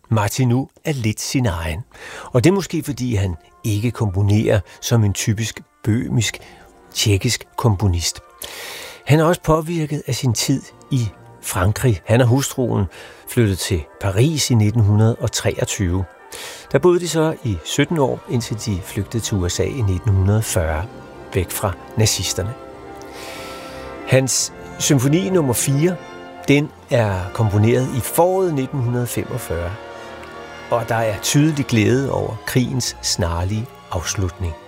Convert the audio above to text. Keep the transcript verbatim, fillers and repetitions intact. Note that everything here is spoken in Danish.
Martinu er lidt sin egen. Og det er måske fordi han ikke komponerer som en typisk bøhmisk, tjekkisk komponist. Han er også påvirket af sin tid i Frankrig. Han og hustruen flyttede til Paris i nitten treogtyve. Der boede de så i sytten år, indtil de flygtede til U S A i nitten fyrre, væk fra nazisterne. Hans symfoni nummer fire, den er komponeret i foråret nitten femogfyrre, og der er tydelig glæde over krigens snarlige afslutning.